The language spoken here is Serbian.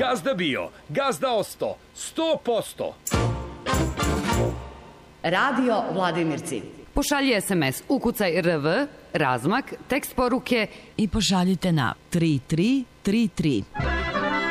Gazda bio, gazda osto, 100%. Radio Vladimirci. Pošalji SMS, ukucaj RV, razmak, tekst poruke i pošaljite na 3333.